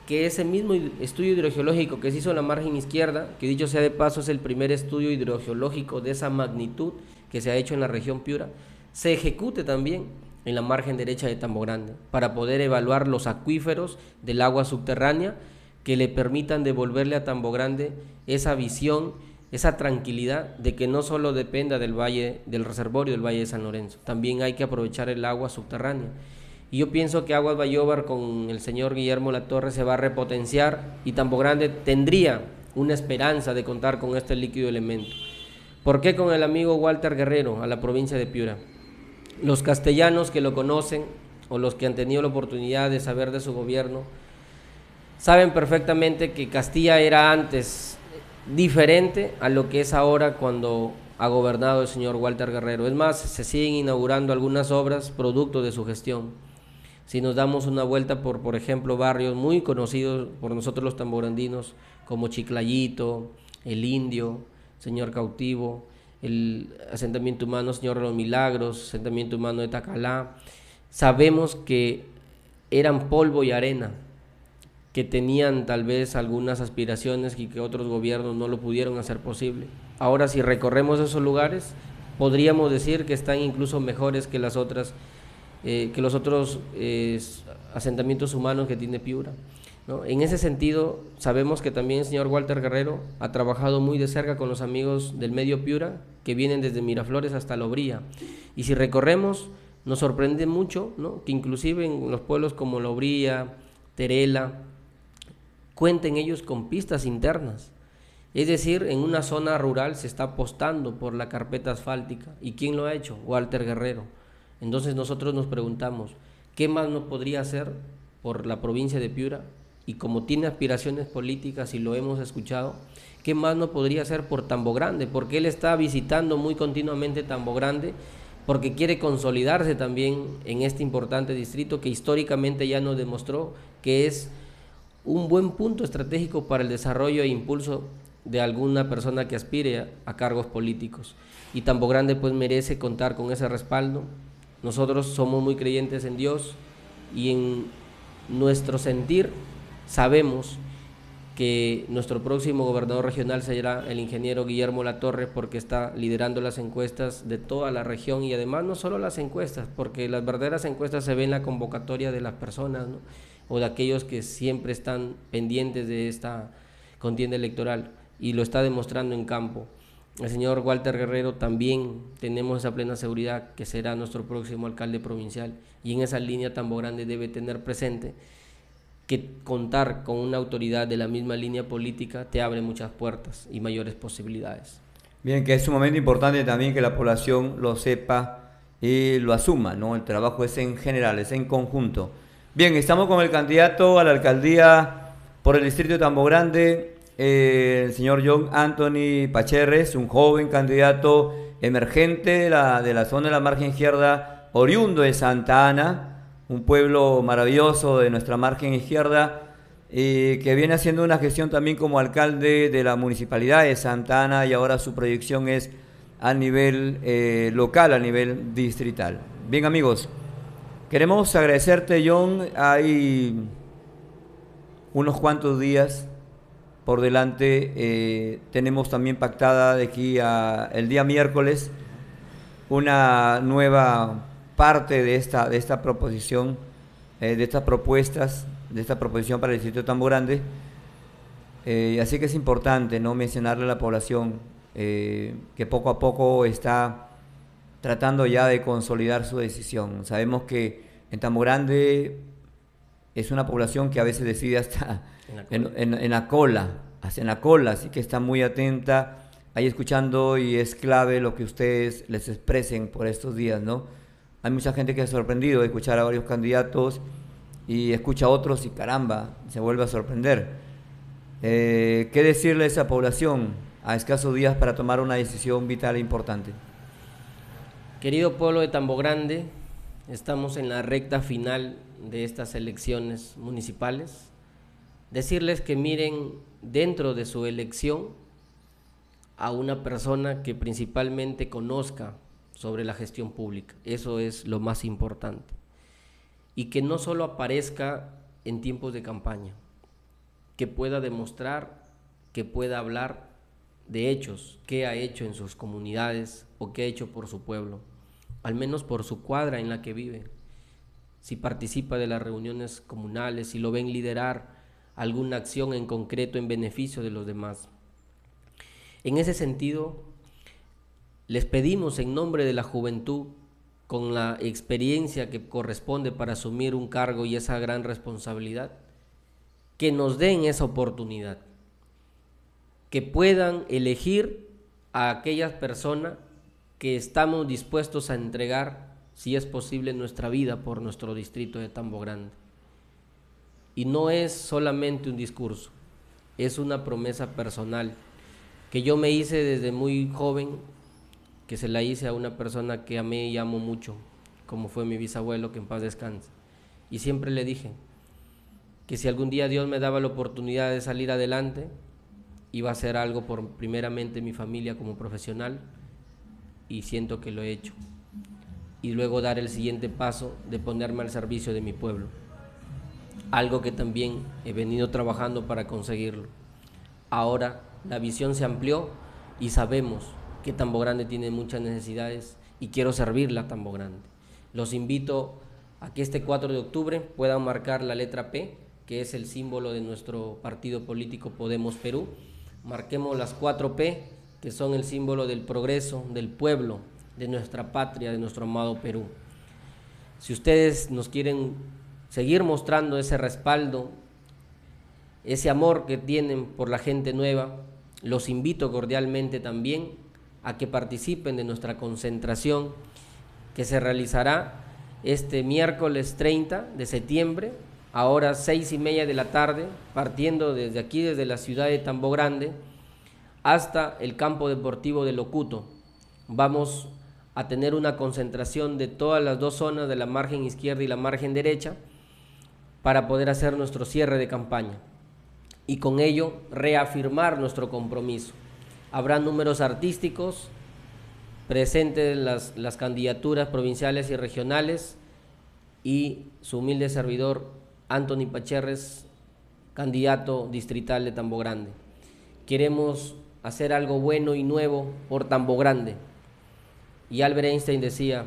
Speaker 2: que ese mismo estudio hidrogeológico que se hizo en la margen izquierda, que dicho sea de paso es el primer estudio hidrogeológico de esa magnitud que se ha hecho en la región Piura, se ejecute también en la margen derecha de Tambo Grande, para poder evaluar los acuíferos del agua subterránea que le permitan devolverle a Tambo Grande esa visión, esa tranquilidad de que no solo dependa del valle, del reservorio del Valle de San Lorenzo, también hay que aprovechar el agua subterránea. Y yo pienso que Aguas Bayóvar con el señor Guillermo Latorre se va a repotenciar y Tambo Grande tendría una esperanza de contar con este líquido elemento. ¿Por qué con el amigo Walter Guerrero a la provincia de Piura? Los castellanos que lo conocen o los que han tenido la oportunidad de saber de su gobierno saben perfectamente que Castilla era antes diferente a lo que es ahora cuando ha gobernado el señor Walter Guerrero. Es más, se siguen inaugurando algunas obras producto de su gestión. Si nos damos una vuelta por ejemplo, barrios muy conocidos por nosotros los tambograndinos, como Chiclayito, El Indio, Señor Cautivo, el asentamiento humano Señor de los Milagros, asentamiento humano de Tacalá, sabemos que eran polvo y arena, que tenían tal vez algunas aspiraciones y que otros gobiernos no lo pudieron hacer posible. Ahora, si recorremos esos lugares, podríamos decir que están incluso mejores que los otros asentamientos humanos que tiene Piura, ¿no? En ese sentido, sabemos que también el señor Walter Guerrero ha trabajado muy de cerca con los amigos del medio Piura, que vienen desde Miraflores hasta Lobría. Y si recorremos, nos sorprende mucho, ¿no?, que inclusive en los pueblos como Lobría, Terela, cuenten ellos con pistas internas. Es decir, en una zona rural se está apostando por la carpeta asfáltica. ¿Y quién lo ha hecho? Walter Guerrero. Entonces nosotros nos preguntamos, ¿qué más no podría hacer por la provincia de Piura? Y como tiene aspiraciones políticas y lo hemos escuchado, ¿qué más no podría hacer por Tambo Grande? Porque él está visitando muy continuamente Tambo Grande, porque quiere consolidarse también en este importante distrito que históricamente ya nos demostró que es un buen punto estratégico para el desarrollo e impulso de alguna persona que aspire a cargos políticos. Y Tambo Grande pues merece contar con ese respaldo. Nosotros somos muy creyentes en Dios y en nuestro sentir sabemos que nuestro próximo gobernador regional será el ingeniero Guillermo Latorre, porque está liderando las encuestas de toda la región y además no solo las encuestas, porque las verdaderas encuestas se ven en la convocatoria de las personas, ¿no?, o de aquellos que siempre están pendientes de esta contienda electoral, y lo está demostrando en campo. El señor Walter Guerrero también tenemos esa plena seguridad que será nuestro próximo alcalde provincial, y en esa línea Tambo Grande debe tener presente que contar con una autoridad de la misma línea política te abre muchas puertas y mayores posibilidades.
Speaker 1: Bien, que es sumamente importante también que la población lo sepa y lo asuma, ¿no? El trabajo es en general, es en conjunto. Bien, estamos con el candidato a la alcaldía por el distrito de Tambo Grande, el señor John Anthony Pacherres, un joven candidato emergente de la zona de la margen izquierda, oriundo de Santa Ana, un pueblo maravilloso de nuestra margen izquierda, que viene haciendo una gestión también como alcalde de la municipalidad de Santa Ana, y ahora su proyección es a nivel local, a nivel distrital. Bien, amigos, queremos agradecerte, John. Hay unos cuantos días por delante. Tenemos también pactada de aquí a el día miércoles una nueva parte de esta proposición, de estas propuestas, de esta proposición para el distrito de Tambo Grande. Así que es importante, ¿no?, mencionarle a la población que poco a poco está tratando ya de consolidar su decisión. Sabemos que en Tambo Grande es una población que a veces decide hasta en la cola, así que está muy atenta ahí escuchando, y es clave lo que ustedes les expresen por estos días, ¿no? Hay mucha gente que se ha sorprendido de escuchar a varios candidatos y escucha a otros y caramba, se vuelve a sorprender. ¿Qué decirle a esa población a escasos días para tomar una decisión vital e importante?
Speaker 2: Querido pueblo de Tambo Grande, estamos en la recta final de estas elecciones municipales. Decirles que miren dentro de su elección a una persona que principalmente conozca sobre la gestión pública. Eso es lo más importante. Y que no solo aparezca en tiempos de campaña, que pueda demostrar, que pueda hablar de hechos, qué ha hecho en sus comunidades o qué ha hecho por su pueblo, al menos por su cuadra en la que vive. Si participa de las reuniones comunales, si lo ven liderar alguna acción en concreto en beneficio de los demás. En ese sentido, les pedimos en nombre de la juventud, con la experiencia que corresponde para asumir un cargo y esa gran responsabilidad, que nos den esa oportunidad, que puedan elegir a aquellas personas que estamos dispuestos a entregar, si es posible, nuestra vida por nuestro distrito de Tambo Grande. Y no es solamente un discurso, es una promesa personal que yo me hice desde muy joven, que se la hice a una persona que amé y amo mucho, como fue mi bisabuelo, que en paz descanse. Y siempre le dije que si algún día Dios me daba la oportunidad de salir adelante, iba a hacer algo por primeramente mi familia como profesional, y siento que lo he hecho. Y luego dar el siguiente paso de ponerme al servicio de mi pueblo, algo que también he venido trabajando para conseguirlo. Ahora la visión se amplió y sabemos que Tambo Grande tiene muchas necesidades y quiero servirla a Tambo Grande. Los invito a que este 4 de octubre puedan marcar la letra P, que es el símbolo de nuestro partido político Podemos Perú. Marquemos las 4 P, que son el símbolo del progreso, del pueblo, de nuestra patria, de nuestro amado Perú. Si ustedes nos quieren seguir mostrando ese respaldo, ese amor que tienen por la gente nueva, los invito cordialmente también a que participen de nuestra concentración que se realizará este miércoles 30 de septiembre a horas 6:30 de la tarde, partiendo desde aquí, desde la ciudad de Tambo Grande, hasta el campo deportivo de Locuto. Vamos a tener una concentración de todas las dos zonas, de la margen izquierda y la margen derecha, para poder hacer nuestro cierre de campaña y con ello reafirmar nuestro compromiso. Habrá números artísticos presentes las candidaturas provinciales y regionales, y su humilde servidor Anthony Pacherres, candidato distrital de Tambo Grande. Queremos hacer algo bueno y nuevo por Tambo Grande. Y Albert Einstein decía,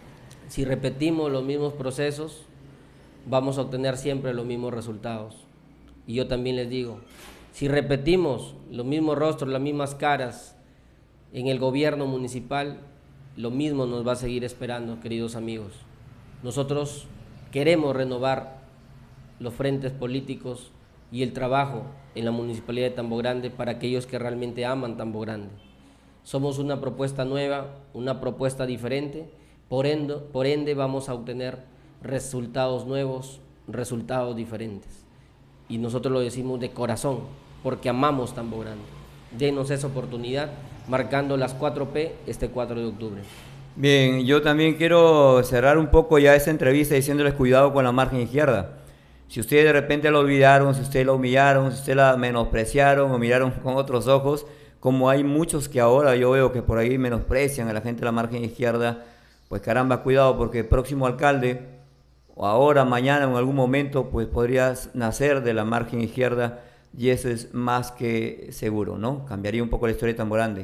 Speaker 2: si repetimos los mismos procesos, vamos a obtener siempre los mismos resultados. Y yo también les digo, si repetimos los mismos rostros, las mismas caras en el gobierno municipal, lo mismo nos va a seguir esperando, queridos amigos. Nosotros queremos renovar los frentes políticos y el trabajo en la Municipalidad de Tambo Grande para aquellos que realmente aman Tambo Grande. Somos una propuesta nueva, una propuesta diferente, por ende vamos a obtener resultados nuevos, resultados diferentes. Y nosotros lo decimos de corazón, porque amamos Tambo Grande. Denos esa oportunidad, marcando las 4P este 4 de octubre.
Speaker 1: Bien, yo también quiero cerrar un poco ya esta entrevista diciéndoles cuidado con la margen izquierda. Si ustedes de repente lo olvidaron, si ustedes la humillaron, si ustedes la menospreciaron o miraron con otros ojos, como hay muchos que ahora yo veo que por ahí menosprecian a la gente de la margen izquierda, pues caramba, cuidado, porque el próximo alcalde, o ahora, mañana, en algún momento, pues podrías nacer de la margen izquierda, y eso es más que seguro, ¿no? Cambiaría un poco la historia de Tambo Grande.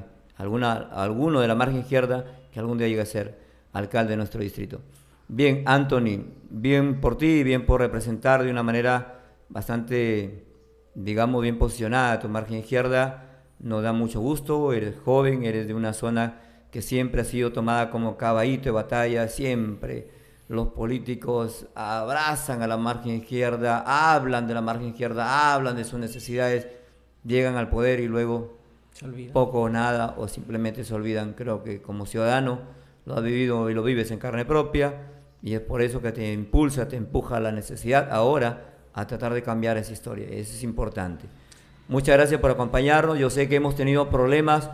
Speaker 1: Alguno de la margen izquierda que algún día llegue a ser alcalde de nuestro distrito. Bien, Anthony, bien por ti, bien por representar de una manera bastante, digamos, bien posicionada a tu margen izquierda. Nos da mucho gusto, eres joven, eres de una zona que siempre ha sido tomada como caballito de batalla, siempre los políticos abrazan a la margen izquierda, hablan de la margen izquierda, hablan de sus necesidades, llegan al poder y luego poco o nada, o simplemente se olvidan. Creo que como ciudadano lo has vivido y lo vives en carne propia, y es por eso que te impulsa, te empuja a la necesidad ahora a tratar de cambiar esa historia. Eso es importante. Muchas gracias por acompañarnos. Yo sé que hemos tenido problemas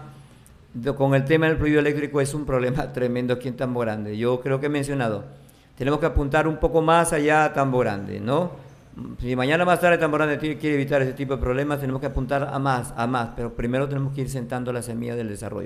Speaker 1: con el tema del fluido eléctrico, es un problema tremendo aquí en Tambo Grande. Yo creo que he mencionado, tenemos que apuntar un poco más allá a Tambo Grande, ¿no? Si mañana más tarde Tambo Grande quiere evitar ese tipo de problemas, tenemos que apuntar a más, pero primero tenemos que ir sentando la semilla del desarrollo.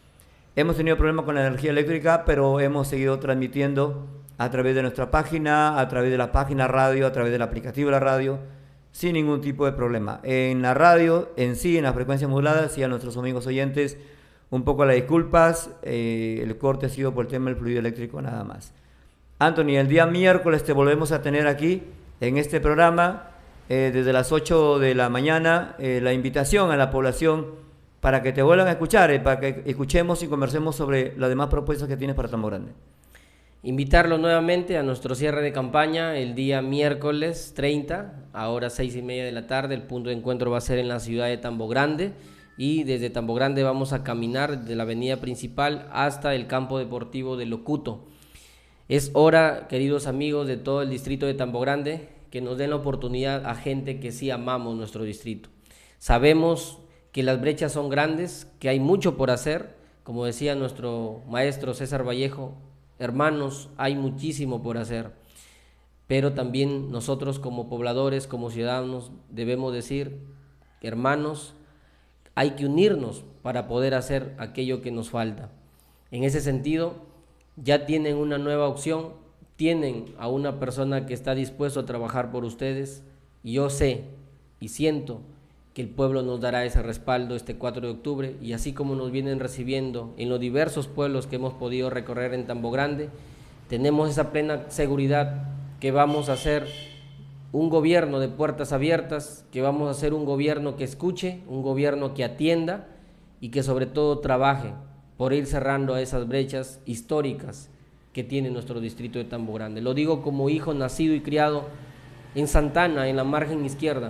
Speaker 1: Hemos tenido problemas con la energía eléctrica, pero hemos seguido transmitiendo a través de nuestra página, a través de la página radio, a través del aplicativo de la radio. sin ningún tipo de problema. En la radio, en sí, en las frecuencias moduladas, y a nuestros amigos oyentes, un poco las disculpas, el corte ha sido por el tema del fluido eléctrico nada más. Anthony, el día miércoles te volvemos a tener aquí, en este programa, desde las 8 de la mañana, la invitación a la población para que te vuelvan a escuchar, para que escuchemos y conversemos sobre las demás propuestas que tienes para Tambo Grande.
Speaker 2: Invitarlo nuevamente a nuestro cierre de campaña el día miércoles 30, a horas 6:30 de la tarde. El punto de encuentro va a ser en la ciudad de Tambo Grande, y desde Tambo Grande vamos a caminar de la avenida principal hasta el campo deportivo de Locuto. Es hora, queridos amigos de todo el distrito de Tambo Grande, que nos den la oportunidad a gente que sí amamos nuestro distrito. Sabemos que las brechas son grandes, que hay mucho por hacer, como decía nuestro maestro César Vallejo, hermanos, hay muchísimo por hacer, pero también nosotros como pobladores, como ciudadanos, debemos decir, hermanos, hay que unirnos para poder hacer aquello que nos falta. En ese sentido, ya tienen una nueva opción, tienen a una persona que está dispuesto a trabajar por ustedes, y yo sé y siento que el pueblo nos dará ese respaldo este 4 de octubre, y así como nos vienen recibiendo en los diversos pueblos que hemos podido recorrer en Tambo Grande, tenemos esa plena seguridad que vamos a hacer un gobierno de puertas abiertas, que vamos a hacer un gobierno que escuche, un gobierno que atienda y que sobre todo trabaje por ir cerrando esas brechas históricas que tiene nuestro distrito de Tambo Grande. Lo digo como hijo nacido y criado en Santana, en la margen izquierda,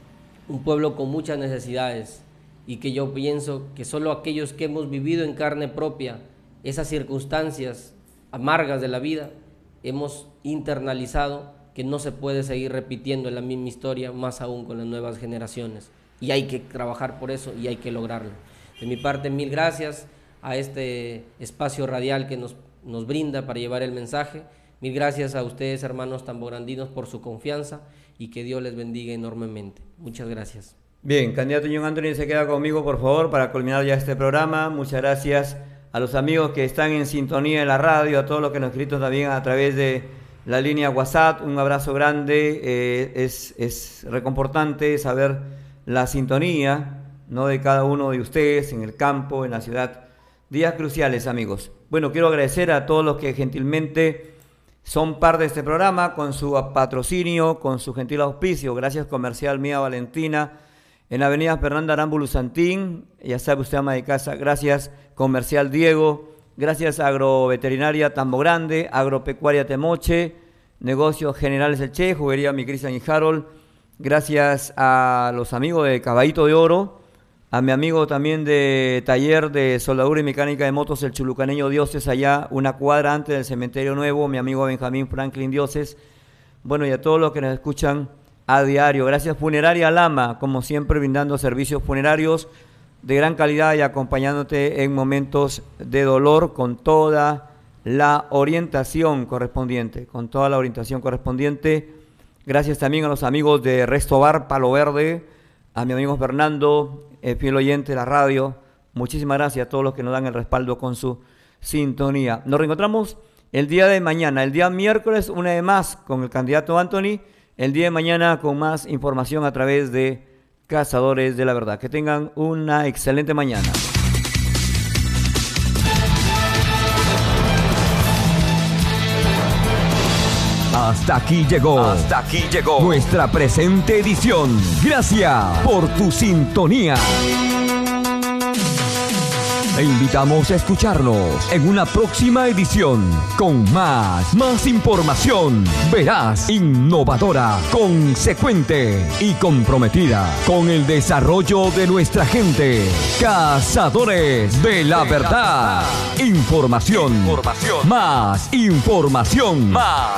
Speaker 2: un pueblo con muchas necesidades, y que yo pienso que solo aquellos que hemos vivido en carne propia esas circunstancias amargas de la vida, hemos internalizado que no se puede seguir repitiendo la misma historia, más aún con las nuevas generaciones, y hay que trabajar por eso y hay que lograrlo. De mi parte, mil gracias a este espacio radial que nos brinda para llevar el mensaje. Mil gracias a ustedes, hermanos tambograndinos, por su confianza, y que Dios les bendiga enormemente. Muchas gracias.
Speaker 1: Bien, candidato John Anthony se queda conmigo, por favor, para culminar ya este programa. Muchas gracias a los amigos que están en sintonía en la radio, a todos los que nos han escrito también a través de la línea WhatsApp. Un abrazo grande. Es reconfortante saber la sintonía, ¿no?, de cada uno de ustedes en el campo, en la ciudad. Días cruciales, amigos. Bueno, quiero agradecer a todos los que gentilmente son parte de este programa, con su patrocinio, con su gentil auspicio. Gracias Comercial Mía Valentina, en la avenida Fernanda Arámbulo Santín, ya sabe usted, ama de casa. Gracias Comercial Diego, gracias Agroveterinaria Tambo Grande, Agropecuaria Temoche, Negocios Generales El Che, Juguería Mi Cristian y Harold. Gracias a los amigos de Caballito de Oro, a mi amigo también de Taller de Soldadura y Mecánica de Motos, el Chulucaneño Dioses, allá una cuadra antes del Cementerio Nuevo, mi amigo Benjamín Franklin Dioses. Bueno, y a todos los que nos escuchan a diario. Gracias Funeraria Lama, como siempre brindando servicios funerarios de gran calidad y acompañándote en momentos de dolor con toda la orientación correspondiente, Gracias también a los amigos de Resto Bar Palo Verde, a mi amigo Fernando, fiel oyente de la radio. Muchísimas gracias a todos los que nos dan el respaldo con su sintonía. Nos reencontramos el día de mañana, el día miércoles, una vez más con el candidato Anthony. El día de mañana con más información a través de Cazadores de la Verdad. Que tengan una excelente mañana.
Speaker 3: Hasta aquí llegó nuestra presente edición. Gracias por tu sintonía. Te invitamos a escucharnos en una próxima edición con más información veraz, innovadora, consecuente y comprometida con el desarrollo de nuestra gente. Cazadores de la Verdad. Información. Más información.